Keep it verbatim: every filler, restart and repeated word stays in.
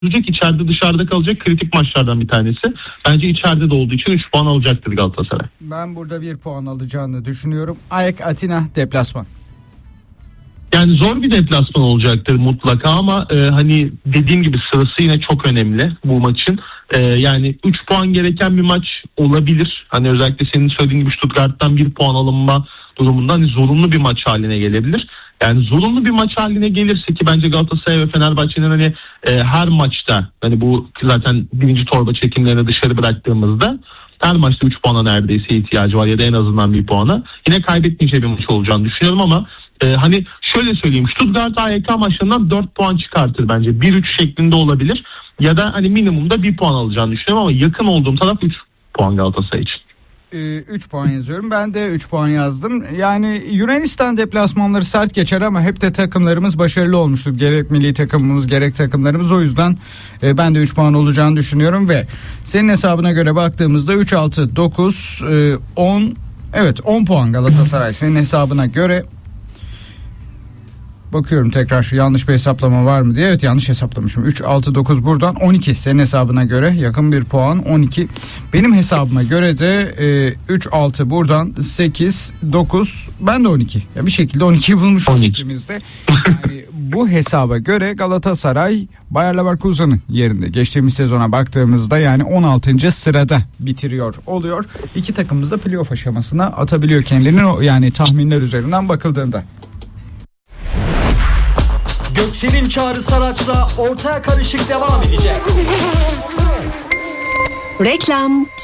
olacak, içeride dışarıda kalacak kritik maçlardan bir tanesi. Bence içeride de olduğu için üç puan alacaktır Galatasaray. Ben burada bir puan alacağını düşünüyorum. AEK Atina deplasman. Yani zor bir deplasman olacaktır mutlaka ama e, hani dediğim gibi sırası yine çok önemli bu maçın. E, yani üç puan gereken bir maç olabilir. Hani özellikle senin söylediğin gibi Stuttgart'tan bir puan alınma durumunda hani zorunlu bir maç haline gelebilir. Yani zorunlu bir maç haline gelirse ki bence Galatasaray ve Fenerbahçe'nin hani e, her maçta hani bu zaten birinci torba çekimlerini dışarı bıraktığımızda her maçta üç puana neredeyse ihtiyacı var ya da en azından bir puana. Yine kaybetmeyeceği bir maç olacağını düşünüyorum ama e, hani şöyle söyleyeyim, Stuttgart A Y K maçlarından dört puan çıkartır bence. bir üç şeklinde olabilir ya da hani minimumda bir puan alacağını düşünüyorum ama yakın olduğum taraf üç puan Galatasaray için. üç puan yazıyorum. Ben de üç puan yazdım. Yani Yunanistan deplasmanları sert geçer ama hep de takımlarımız başarılı olmuştur. Gerek milli takımımız gerek takımlarımız. O yüzden e, ben de üç puan olacağını düşünüyorum ve senin hesabına göre baktığımızda üç, altı, dokuz, on, evet on puan Galatasaray senin hesabına göre. Bakıyorum tekrar şu yanlış bir hesaplama var mı diye. Evet, yanlış hesaplamışım. üç, altı, dokuz buradan on iki senin hesabına göre yakın bir puan on iki. Benim hesabıma göre de e, üç, altı buradan sekiz, dokuz, ben de on iki. Ya bir şekilde on ikiyi bulmuşuz ikimiz de. Yani bu hesaba göre Galatasaray Bayer Leverkusen'ın yerinde. Geçtiğimiz sezona baktığımızda yani on altıncı sırada bitiriyor oluyor. İki takımımız da playoff aşamasına atabiliyor kendilerini, yani tahminler üzerinden bakıldığında. Göksel'in Çağrı Saraç'la Ortaya Karışık devam edecek. Reklam.